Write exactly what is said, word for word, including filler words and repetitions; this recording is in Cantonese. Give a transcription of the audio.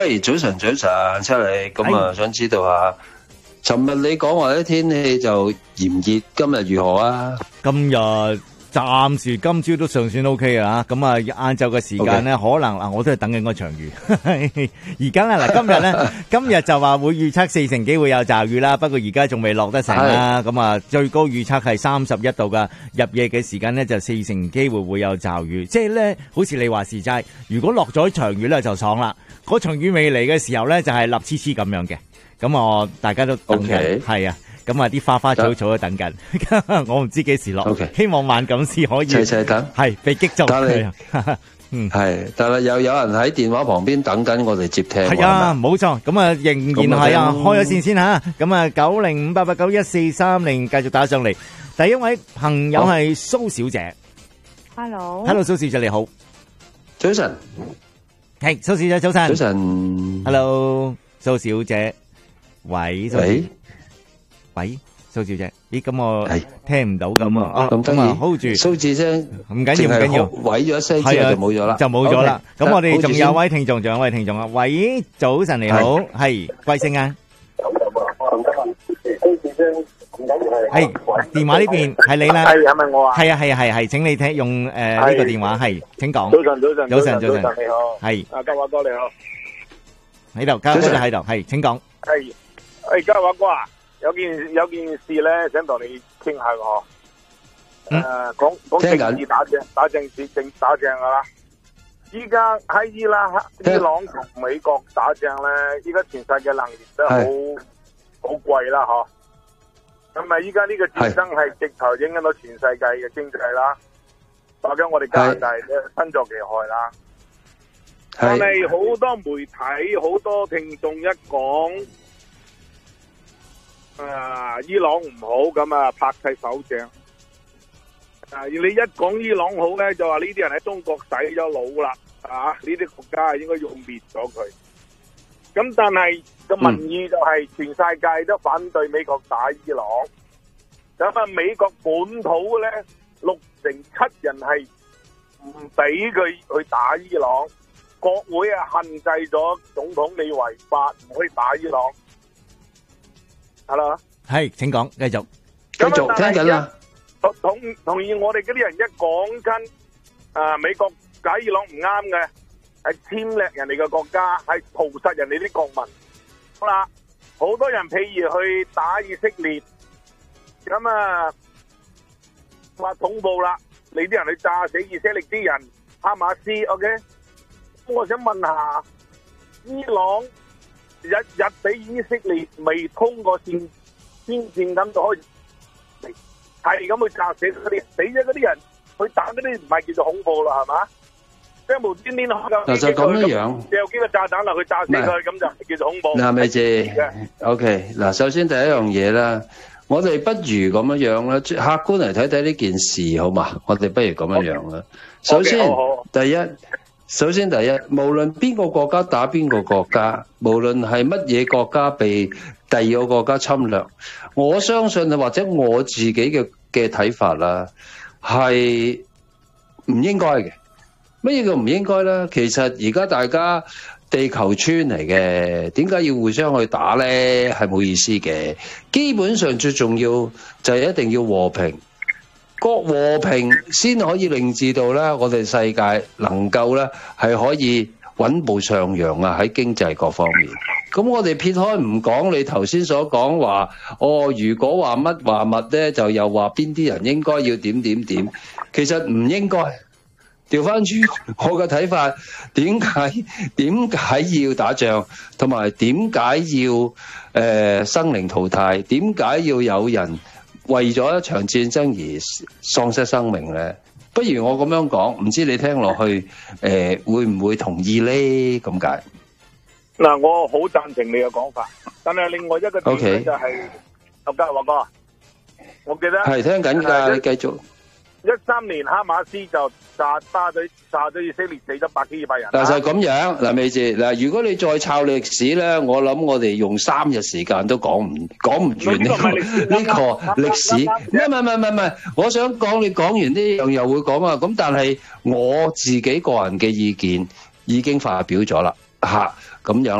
喂，早晨，早晨，出嚟咁啊，想知道下，尋日你講話啲天氣就炎熱，今日如何啊？ 今日暫時今朝都尚算 O K 啊，咁啊晏晝嘅時間咧， Okay. 可能啊我都係等緊嗰場雨。而家咧嗱，今日咧今日就話會預測四成機會有驟雨啦，不過而家仲未落得成啦。咁啊最高預測係三十一度噶，入夜嘅時間咧就四成機會會有驟雨，即係咧好似你話事齋，如果落咗場雨咧就爽啦。嗰場雨未嚟嘅時候咧就係立黐黐咁樣嘅，咁我大家都等緊，係 Okay. 啊。咁啊，啲花花草草都等緊，我唔知幾時落。 Okay. 希望萬錦絲可以齊齊等， 係被擊中。 但係， 嗯， 係，但係又有人喺電話旁邊等緊我哋接聽。 係啊，冇錯。咁啊，仍然係啊，開咗線先吓。咁啊，九零五八八九一四三零繼續打上嚟。第一位朋友係蘇小姐。 Hello。Hello， 蘇小姐你好。 早晨。 係蘇小姐早晨。 早晨。 Hello，蘇小姐。喂，蘇小姐。喂，蘇小姐，咦，咁我聽唔到咁啊， 咁得意 hold 住， 蘇字聲， 唔緊要，唔緊要， 毀咗一聲之後就冇咗啦， 就冇咗啦。咁我哋仲有位聽眾，仲有位聽眾啊，喂，早晨你好，係貴姓啊？蘇字聲，唔緊要係，係電話呢邊係你啦， 係係咪我啊？ 係啊係啊係係，請你聽用誒呢個電話係，請講。 早晨早晨早晨早晨， 你好， 係， 阿嘉華哥你好， 喺度，嘉華哥喺度，係，請講。 係，誒嘉華哥啊。有件有件事咧，想同你傾下個，誒，講講政治打仗，打政治政打仗噶啦。依家喺伊拉克、伊朗同美國打仗咧，依家全世界能源都好好貴啦，嗬。咁啊，依家呢個戰爭係直頭影響到全世界嘅經濟啦，或者我哋加拿大咧身作其害啦。但係好多媒體、好多聽眾一講。啊！伊朗唔好咁啊，拍晒手掌。啊！你一講伊朗好咧，就話呢啲人喺中國洗咗腦啦。啊！呢啲國家應該要滅咗佢。咁但係個民意就係全世界都反對美國打伊朗。咁啊，美國本土咧六成七人係唔俾佢去打伊朗。國會啊限制咗總統你違法，唔可以打伊朗。Hello， 係，請講，繼續， 繼續聽緊啦。 同同同意我哋嗰啲人一講親，啊美國打伊朗唔啱嘅，係侵略人哋嘅國家，係屠殺人哋啲國民。好啦，好多人譬如去打以色列，咁啊話恐怖啦，你啲人去炸死以色列啲人，哈馬斯 ，OK？我想問下，伊朗。日日俾以色列未通過線先線咁就可以係咁去炸死嗰啲死咗嗰啲人，去打嗰啲唔係叫做恐怖啦，係嘛？即係無端端開個就咁樣樣， 掉幾個炸彈落去炸死佢，咁就唔叫做恐怖。 嗱，咪姐 ，OK，嗱，首先第一樣嘢啦，我哋不如咁樣樣啦，客觀嚟睇睇呢件事好嘛？我哋不如咁樣樣啦。首先，第一。首先第一，無論邊個國家打邊個國家，無論係乜嘢國家被第二個國家侵略，我相信或者我自己嘅嘅睇法啦，係唔應該嘅。乜嘢叫唔應該咧？其實而家大家地球村嚟嘅，點解要互相去打咧？係冇意思嘅。基本上最重要就係一定要和平。個和平先可以令至到咧，我哋世界能夠咧係可以穩步上揚啊！喺經濟各方面，咁我哋撇開唔講，你頭先所講話，哦，如果話乜話物咧，就又話邊啲人應該要點點點，其實唔應該。調翻轉我嘅睇法，點解點解要打仗，同埋點解要誒、呃、生靈塗炭，點解要有人為咗一場戰爭而喪失生命咧？不如我咁樣講，唔知你聽落去誒、呃、會唔會同意咧？咁解嗱，我好贊成你嘅講法，但係另外一個點咧就係，阿嘉華哥，我記得係聽緊㗎，你繼續。 一三年哈馬斯就炸炸咗炸咗以色列，死咗百幾二百人。 嗱就係咁樣，嗱美姐，嗱如果你再抄歷史咧，我諗我哋用三日時間都講唔講唔完呢個呢個歷史。唔係唔係唔係唔係，我想講你講完呢樣又會講啊。咁但係我自己個人嘅意見已經發表咗啦。 嚇咁樣。